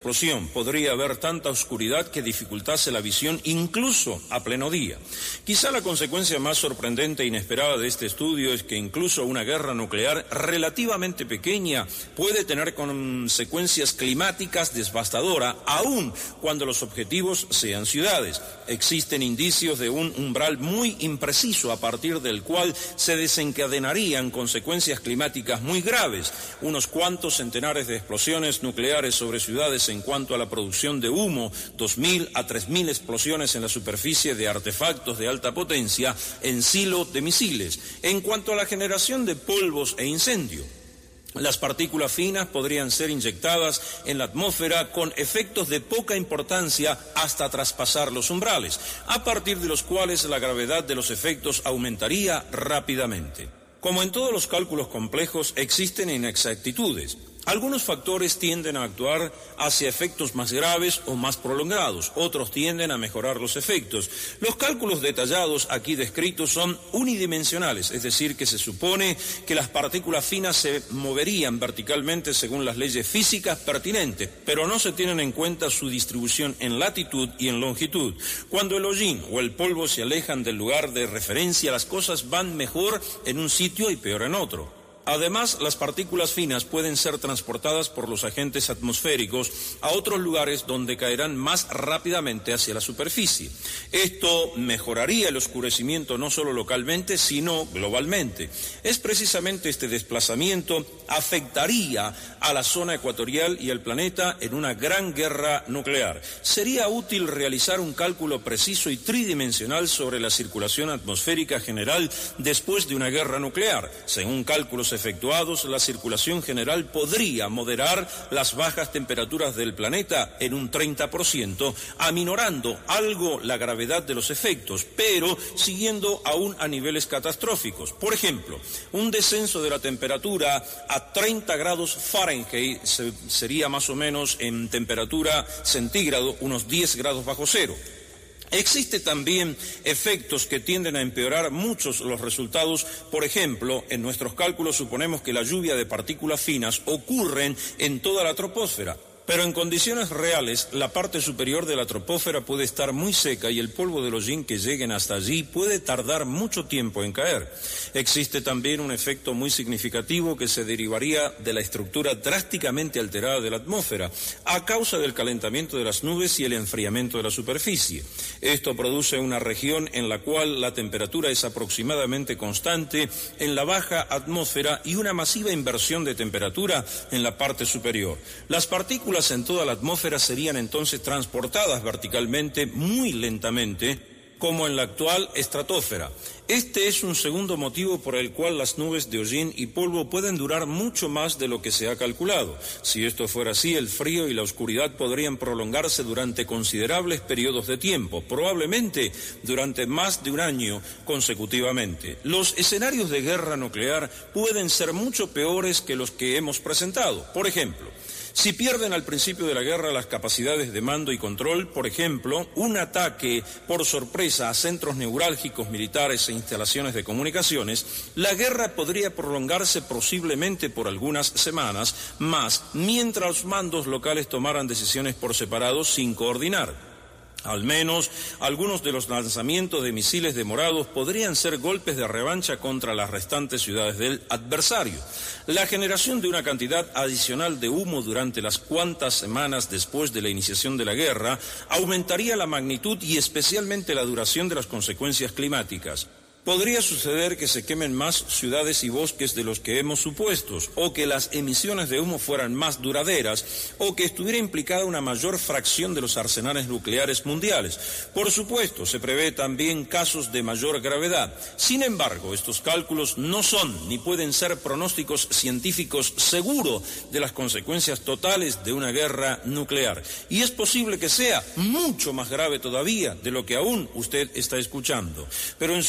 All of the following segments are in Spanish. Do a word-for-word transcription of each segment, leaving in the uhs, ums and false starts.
explosión. Podría haber tanta oscuridad que dificultase la visión incluso a pleno día. Quizá la consecuencia más sorprendente e inesperada de este estudio es que incluso una guerra nuclear relativamente pequeña puede tener consecuencias climáticas devastadoras, aun cuando los objetivos sean ciudades. Existen indicios de un umbral muy impreciso a partir del cual se desencadenarían consecuencias climáticas muy graves. Unos cuantos centenares de explosiones nucleares sobre ciudades en cuanto a la producción de humo, dos mil a tres mil explosiones en la superficie de artefactos de alta potencia en silo de misiles. En cuanto a la generación de polvos e incendio, las partículas finas podrían ser inyectadas en la atmósfera con efectos de poca importancia hasta traspasar los umbrales, a partir de los cuales la gravedad de los efectos aumentaría rápidamente. Como en todos los cálculos complejos, existen inexactitudes. Algunos factores tienden a actuar hacia efectos más graves o más prolongados, otros tienden a mejorar los efectos. Los cálculos detallados aquí descritos son unidimensionales, es decir, que se supone que las partículas finas se moverían verticalmente según las leyes físicas pertinentes, pero no se tienen en cuenta su distribución en latitud y en longitud. Cuando el hollín o el polvo se alejan del lugar de referencia, las cosas van mejor en un sitio y peor en otro. Además, las partículas finas pueden ser transportadas por los agentes atmosféricos a otros lugares donde caerán más rápidamente hacia la superficie. Esto mejoraría el oscurecimiento no solo localmente, sino globalmente. Es precisamente este desplazamiento afectaría a la zona ecuatorial y al planeta en una gran guerra nuclear. Sería útil realizar un cálculo preciso y tridimensional sobre la circulación atmosférica general después de una guerra nuclear. Según cálculos efectuados, la circulación general podría moderar las bajas temperaturas del planeta en un treinta por ciento, aminorando algo la gravedad de los efectos, pero siguiendo aún a niveles catastróficos. Por ejemplo, un descenso de la temperatura a treinta grados Fahrenheit se, sería más o menos en temperatura centígrado unos diez grados bajo cero. Existen también efectos que tienden a empeorar muchos los resultados. Por ejemplo, en nuestros cálculos suponemos que la lluvia de partículas finas ocurre en toda la troposfera. Pero en condiciones reales, la parte superior de la troposfera puede estar muy seca y el polvo del hollín que lleguen hasta allí puede tardar mucho tiempo en caer. Existe también un efecto muy significativo que se derivaría de la estructura drásticamente alterada de la atmósfera a causa del calentamiento de las nubes y el enfriamiento de la superficie. Esto produce una región en la cual la temperatura es aproximadamente constante en la baja atmósfera y una masiva inversión de temperatura en la parte superior. Las partículas en toda la atmósfera serían entonces transportadas verticalmente muy lentamente, como en la actual estratosfera. Este es un segundo motivo por el cual las nubes de hollín y polvo pueden durar mucho más de lo que se ha calculado. Si esto fuera así, el frío y la oscuridad podrían prolongarse durante considerables periodos de tiempo, probablemente durante más de un año consecutivamente. Los escenarios de guerra nuclear pueden ser mucho peores que los que hemos presentado. Por ejemplo, si pierden al principio de la guerra las capacidades de mando y control, por ejemplo, un ataque por sorpresa a centros neurálgicos militares e instalaciones de comunicaciones, la guerra podría prolongarse posiblemente por algunas semanas más, mientras los mandos locales tomaran decisiones por separado sin coordinar. Al menos algunos de los lanzamientos de misiles demorados podrían ser golpes de revancha contra las restantes ciudades del adversario. La generación de una cantidad adicional de humo durante las cuantas semanas después de la iniciación de la guerra aumentaría la magnitud y especialmente la duración de las consecuencias climáticas. Podría suceder que se quemen más ciudades y bosques de los que hemos supuesto, o que las emisiones de humo fueran más duraderas, o que estuviera implicada una mayor fracción de los arsenales nucleares mundiales. Por supuesto, se prevé también casos de mayor gravedad. Sin embargo, estos cálculos no son ni pueden ser pronósticos científicos seguros de las consecuencias totales de una guerra nuclear. Y es posible que sea mucho más grave todavía de lo que aún usted está escuchando. Pero en su mayoría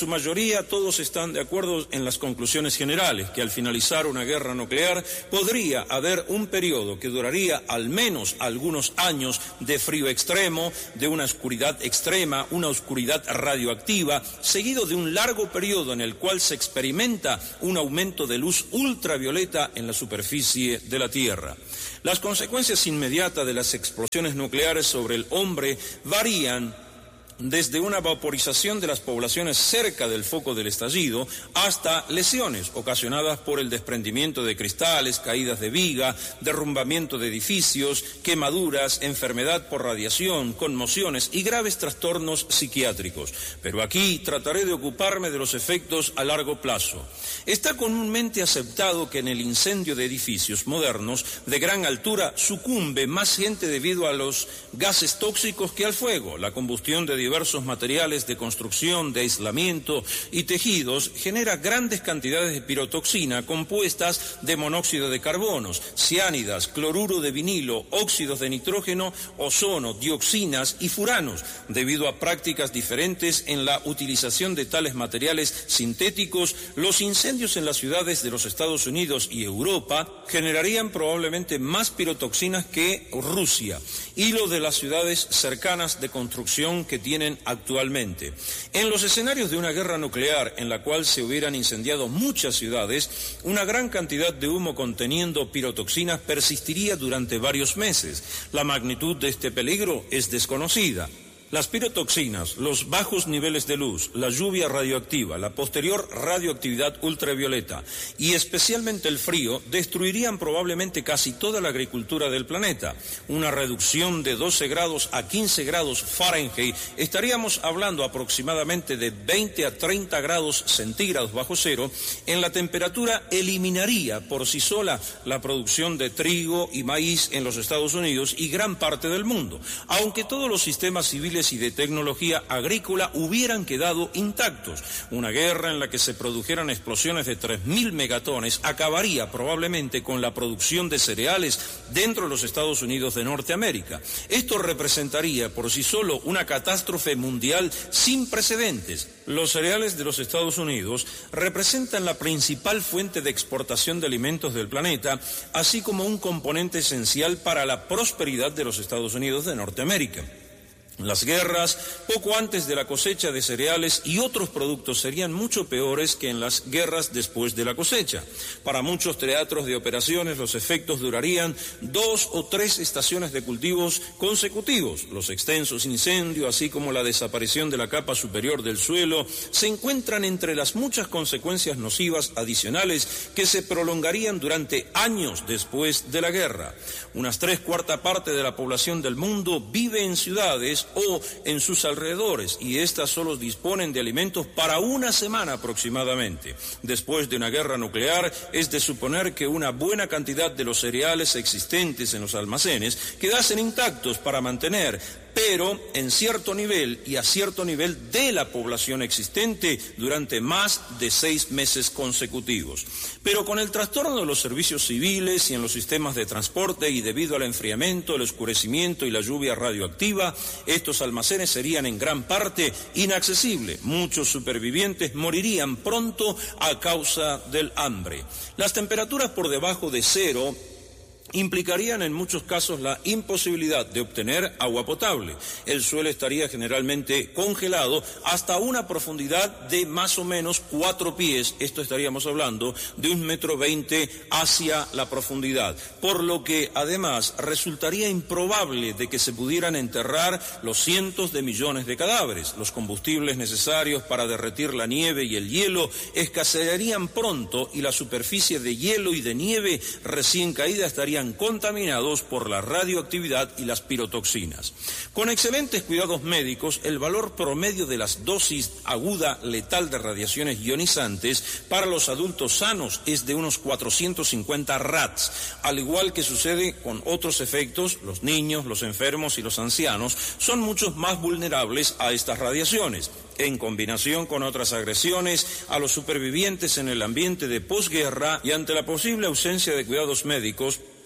día todos están de acuerdo en las conclusiones generales, que al finalizar una guerra nuclear podría haber un periodo que duraría al menos algunos años de frío extremo, de una oscuridad extrema, una oscuridad radioactiva, seguido de un largo periodo en el cual se experimenta un aumento de luz ultravioleta en la superficie de la Tierra. Las consecuencias inmediatas de las explosiones nucleares sobre el hombre varían desde una vaporización de las poblaciones cerca del foco del estallido hasta lesiones ocasionadas por el desprendimiento de cristales, caídas de viga, derrumbamiento de edificios, quemaduras, enfermedad por radiación, conmociones y graves trastornos psiquiátricos. Pero aquí trataré de ocuparme de los efectos a largo plazo. Está comúnmente aceptado que en el incendio de edificios modernos de gran altura sucumbe más gente debido a los gases tóxicos que al fuego. La combustión de diversos materiales de construcción, de aislamiento y tejidos genera grandes cantidades de pirotoxina compuestas de monóxido de carbono, ciánidas, cloruro de vinilo, óxidos de nitrógeno, ozono, dioxinas y furanos, debido a prácticas diferentes en la utilización de tales materiales sintéticos. Los incendios en las ciudades de los Estados Unidos y Europa generarían probablemente más pirotoxinas que Rusia y lo de las ciudades cercanas de construcción que tienen actualmente. En los escenarios de una guerra nuclear en la cual se hubieran incendiado muchas ciudades, una gran cantidad de humo conteniendo pirotoxinas persistiría durante varios meses. La magnitud de este peligro es desconocida. Las pirotoxinas, los bajos niveles de luz, la lluvia radioactiva, la posterior radioactividad ultravioleta y especialmente el frío destruirían probablemente casi toda la agricultura del planeta. Una reducción de doce grados a quince grados Fahrenheit, estaríamos hablando aproximadamente de veinte a treinta grados centígrados bajo cero, en la temperatura eliminaría por sí sola la producción de trigo y maíz en los Estados Unidos y gran parte del mundo, aunque todos los sistemas civiles y de tecnología agrícola hubieran quedado intactos. Una guerra en la que se produjeran explosiones de tres mil megatones acabaría probablemente con la producción de cereales dentro de los Estados Unidos de Norteamérica. Esto representaría por sí solo una catástrofe mundial sin precedentes. Los cereales de los Estados Unidos representan la principal fuente de exportación de alimentos del planeta, así como un componente esencial para la prosperidad de los Estados Unidos de Norteamérica. Las guerras, poco antes de la cosecha de cereales y otros productos serían mucho peores que en las guerras después de la cosecha. Para muchos teatros de operaciones los efectos durarían dos o tres estaciones de cultivos consecutivos. Los extensos incendios, así como la desaparición de la capa superior del suelo, se encuentran entre las muchas consecuencias nocivas adicionales que se prolongarían durante años después de la guerra. Unas tres cuartas partes de la población del mundo vive en ciudades o en sus alrededores, y éstas solo disponen de alimentos para una semana aproximadamente. Después de una guerra nuclear, es de suponer que una buena cantidad de los cereales existentes en los almacenes quedasen intactos para mantener, pero en cierto nivel y a cierto nivel de la población existente durante más de seis meses consecutivos. Pero con el trastorno de los servicios civiles y en los sistemas de transporte y debido al enfriamiento, el oscurecimiento y la lluvia radioactiva, estos almacenes serían en gran parte inaccesibles. Muchos supervivientes morirían pronto a causa del hambre. Las temperaturas por debajo de cero implicarían en muchos casos la imposibilidad de obtener agua potable. El suelo estaría generalmente congelado hasta una profundidad de más o menos cuatro pies, esto estaríamos hablando de un metro veinte hacia la profundidad, por lo que además resultaría improbable de que se pudieran enterrar los cientos de millones de cadáveres. Los combustibles necesarios para derretir la nieve y el hielo escasearían pronto y la superficie de hielo y de nieve recién caída estaría contaminados por la radioactividad y las pirotoxinas. Con excelentes cuidados médicos, el valor promedio de las dosis aguda letal de radiaciones ionizantes para los adultos sanos es de unos cuatrocientos cincuenta rats, al igual que sucede con otros efectos. Los niños, los enfermos y los ancianos son mucho más vulnerables a estas radiaciones. En combinación con otras agresiones a los supervivientes en el ambiente de posguerra y ante la posible ausencia de cuidados médicos,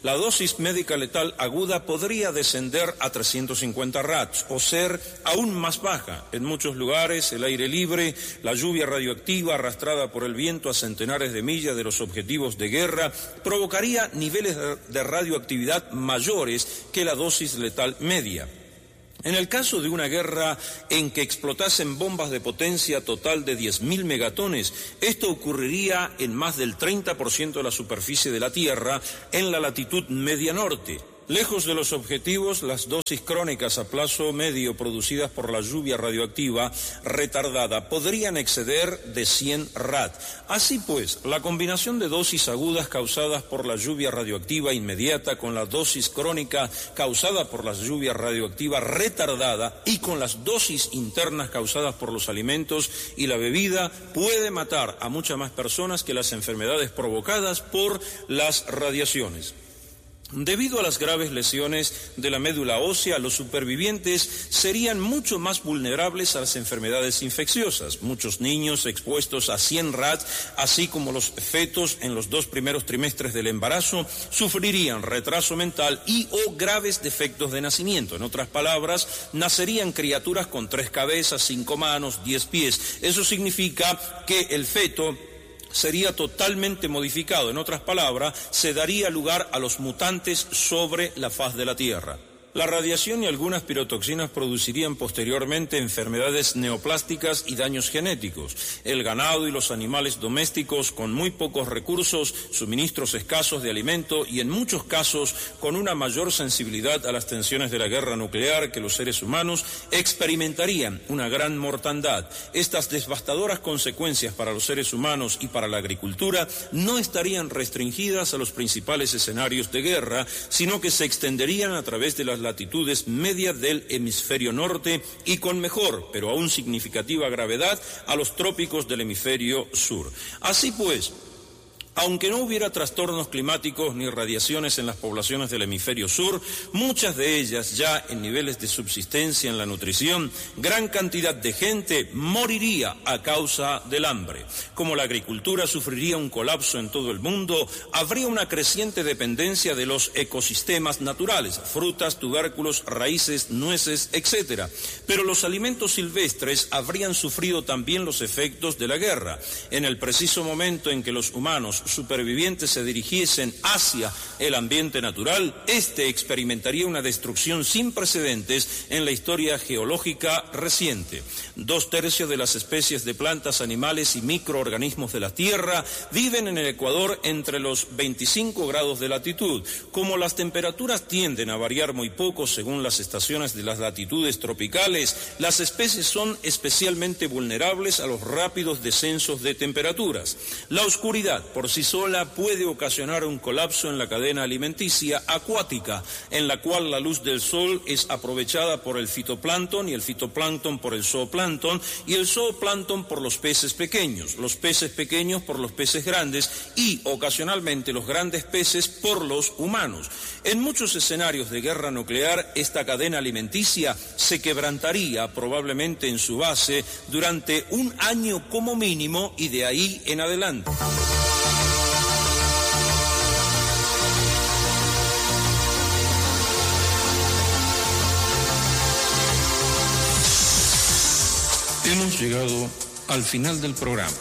la dosis médica letal aguda podría descender a trescientos cincuenta rats o ser aún más baja. En muchos lugares, el aire libre, la lluvia radioactiva arrastrada por el viento a centenares de millas de los objetivos de guerra provocaría niveles de radioactividad mayores que la dosis letal media. En el caso de una guerra en que explotasen bombas de potencia total de diez mil megatones, esto ocurriría en más del treinta por ciento de la superficie de la Tierra en la latitud media norte. Lejos de los objetivos, las dosis crónicas a plazo medio producidas por la lluvia radioactiva retardada podrían exceder de cien rad. Así pues, la combinación de dosis agudas causadas por la lluvia radioactiva inmediata con la dosis crónica causada por la lluvia radioactiva retardada y con las dosis internas causadas por los alimentos y la bebida puede matar a muchas más personas que las enfermedades provocadas por las radiaciones. Debido a las graves lesiones de la médula ósea, los supervivientes serían mucho más vulnerables a las enfermedades infecciosas. Muchos niños expuestos a cien rad, así como los fetos en los dos primeros trimestres del embarazo, sufrirían retraso mental y o graves defectos de nacimiento. En otras palabras, nacerían criaturas con tres cabezas, cinco manos, diez pies. Eso significa que el feto sería totalmente modificado. En otras palabras, se daría lugar a los mutantes sobre la faz de la Tierra. La radiación y algunas pirotoxinas producirían posteriormente enfermedades neoplásticas y daños genéticos. El ganado y los animales domésticos con muy pocos recursos, suministros escasos de alimento y en muchos casos con una mayor sensibilidad a las tensiones de la guerra nuclear que los seres humanos experimentarían una gran mortandad. Estas devastadoras consecuencias para los seres humanos y para la agricultura no estarían restringidas a los principales escenarios de guerra, sino que se extenderían a través de las latitudes medias del hemisferio norte y con mejor, pero aún significativa gravedad, a los trópicos del hemisferio sur. Así pues, aunque no hubiera trastornos climáticos ni radiaciones en las poblaciones del hemisferio sur, muchas de ellas ya en niveles de subsistencia en la nutrición, gran cantidad de gente moriría a causa del hambre. Como la agricultura sufriría un colapso en todo el mundo, habría una creciente dependencia de los ecosistemas naturales, frutas, tubérculos, raíces, nueces, etcétera. Pero los alimentos silvestres habrían sufrido también los efectos de la guerra. En el preciso momento en que los humanos supervivientes se dirigiesen hacia el ambiente natural, este experimentaría una destrucción sin precedentes en la historia geológica reciente. Dos tercios de las especies de plantas, animales y microorganismos de la Tierra viven en el Ecuador entre los veinticinco grados de latitud. Como las temperaturas tienden a variar muy poco según las estaciones de las latitudes tropicales, las especies son especialmente vulnerables a los rápidos descensos de temperaturas. La oscuridad, por sí sola, puede ocasionar un colapso en la cadena alimenticia acuática, en la cual la luz del sol es aprovechada por el fitoplancton y el fitoplancton por el zooplancton y el zooplancton por los peces pequeños, los peces pequeños por los peces grandes y, ocasionalmente, los grandes peces por los humanos. En muchos escenarios de guerra nuclear, esta cadena alimenticia se quebrantaría probablemente en su base durante un año como mínimo y de ahí en adelante. Hemos llegado al final del programa.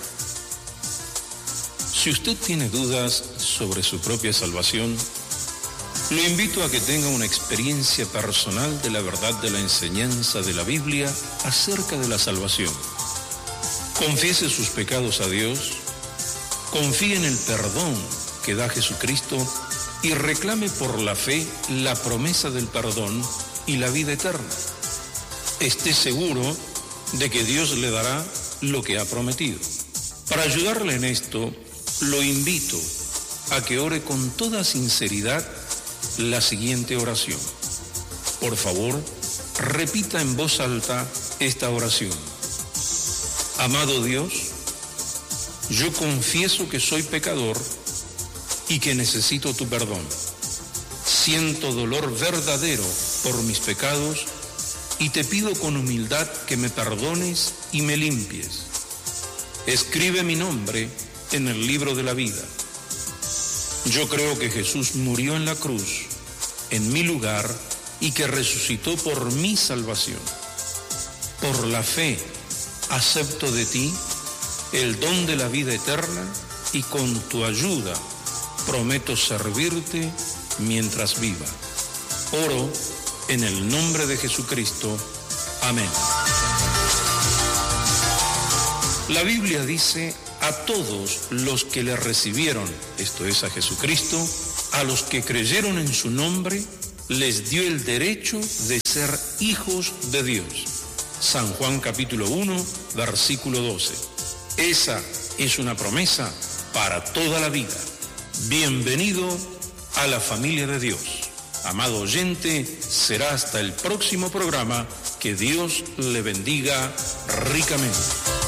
Si usted tiene dudas sobre su propia salvación, lo invito a que tenga una experiencia personal de la verdad de la enseñanza de la Biblia acerca de la salvación. Confiese sus pecados a Dios, confíe en el perdón que da Jesucristo y reclame por la fe la promesa del perdón y la vida eterna. Esté seguro de que Dios le dará lo que ha prometido. Para ayudarle en esto, lo invito a que ore con toda sinceridad la siguiente oración. Por favor, repita en voz alta esta oración. Amado Dios, yo confieso que soy pecador y que necesito tu perdón. Siento dolor verdadero por mis pecados y te pido con humildad que me perdones y me limpies. Escribe mi nombre en el libro de la vida. Yo creo que Jesús murió en la cruz, en mi lugar, y que resucitó por mi salvación. Por la fe, acepto de ti el don de la vida eterna y con tu ayuda prometo servirte mientras viva. Oro en el nombre de Jesucristo. Amén. La Biblia dice: a todos los que le recibieron, esto es a Jesucristo, a los que creyeron en su nombre, les dio el derecho de ser hijos de Dios. San Juan capítulo uno, versículo doce. Esa es una promesa para toda la vida. Bienvenido a la familia de Dios. Amado oyente, será hasta el próximo programa. Que Dios le bendiga ricamente.